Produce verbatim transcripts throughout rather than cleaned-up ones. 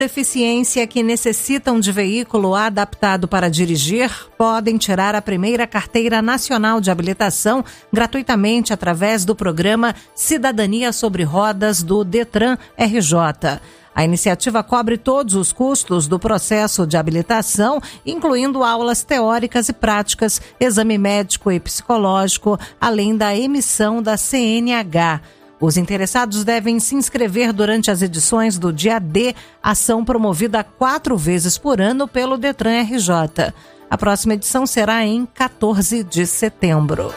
deficiência que necessitam de veículo adaptado para dirigir podem tirar a primeira carteira nacional de habilitação gratuitamente através do programa Cidadania sobre Rodas do Detran R J. A iniciativa cobre todos os custos do processo de habilitação, incluindo aulas teóricas e práticas, exame médico e psicológico, além da emissão da C N H. Os interessados devem se inscrever durante as edições do Dia D, ação promovida quatro vezes por ano pelo Detran R J. A próxima edição será em quatorze de setembro.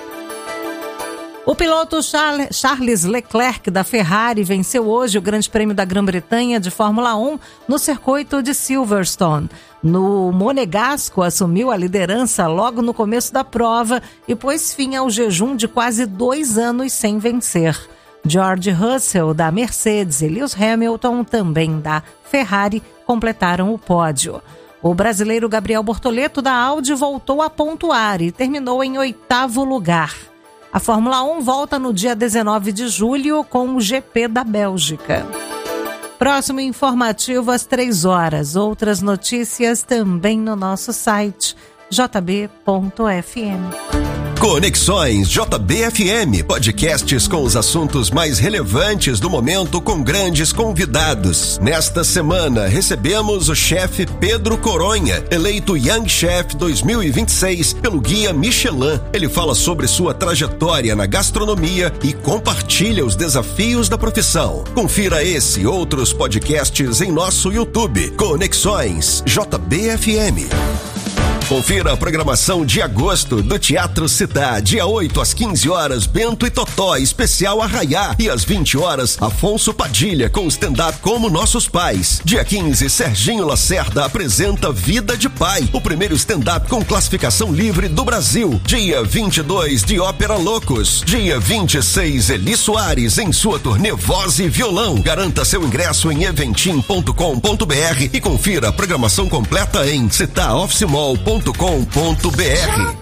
O piloto Charles Leclerc da Ferrari venceu hoje o Grande Prêmio da Grã-Bretanha de Fórmula um no circuito de Silverstone. No Monegasco, assumiu a liderança logo no começo da prova e pôs fim ao jejum de quase dois anos sem vencer. George Russell, da Mercedes, e Lewis Hamilton, também da Ferrari, completaram o pódio. O brasileiro Gabriel Bortoleto, da Audi, voltou a pontuar e terminou em oitavo lugar. A Fórmula um volta no dia dezenove de julho com o G P da Bélgica. Próximo informativo às três horas. Outras notícias também no nosso site j b ponto f m. Conexões J B F M, podcasts com os assuntos mais relevantes do momento com grandes convidados. Nesta semana recebemos o chefe Pedro Coronha, eleito Young Chef dois mil e vinte e seis pelo Guia Michelin. Ele fala sobre sua trajetória na gastronomia e compartilha os desafios da profissão. Confira esse e outros podcasts em nosso YouTube. Conexões J B F M. Confira a programação de agosto do Teatro Città, dia oito às quinze horas, Bento e Totó, especial Arraiá, e às vinte horas, Afonso Padilha com stand-up Como Nossos Pais. Dia quinze, Serginho Lacerda apresenta Vida de Pai, o primeiro stand-up com classificação livre do Brasil. Dia vinte e dois, de Ópera Loucos. Dia vinte e seis, Eli Soares em sua turnê Voz e Violão. Garanta seu ingresso em eventim ponto com ponto b r e confira a programação completa em città office mall ponto com ponto b r.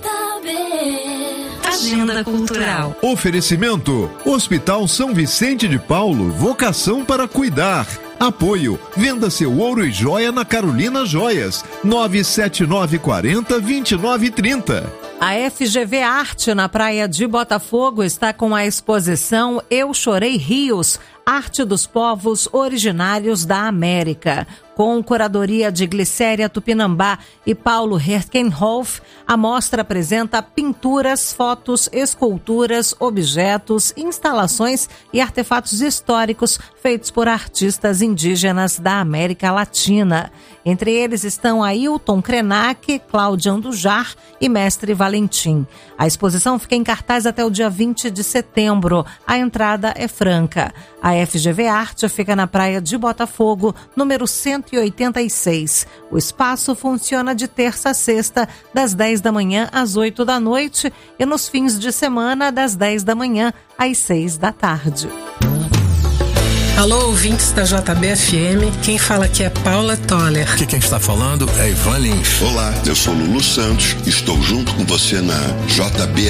Agenda Cultural. Oferecimento: Hospital São Vicente de Paulo, vocação para cuidar. Apoio: venda seu ouro e joia na Carolina Joias, nove sete nove quatro zero, dois nove três zero. A F G V Arte, na Praia de Botafogo, está com a exposição Eu Chorei Rios, Arte dos Povos Originários da América. Com curadoria de Glicéria Tupinambá e Paulo Herkenhoff, a mostra apresenta pinturas, fotos, esculturas, objetos, instalações e artefatos históricos feitos por artistas indígenas da América Latina. Entre eles estão Ailton Krenak, Cláudia Andujar e Mestre Valentim. A exposição fica em cartaz até o dia vinte de setembro. A entrada é franca. A F G V Arte fica na Praia de Botafogo, número cento e oitenta e seis. O espaço funciona de terça a sexta, das dez da manhã às oito da noite e nos fins de semana, das dez da manhã às seis da tarde. Alô, ouvintes da J B F M, quem fala aqui é Paula Toller. Aqui quem está falando é Ivan Lins. Olá, eu sou Lulu Santos, estou junto com você na J B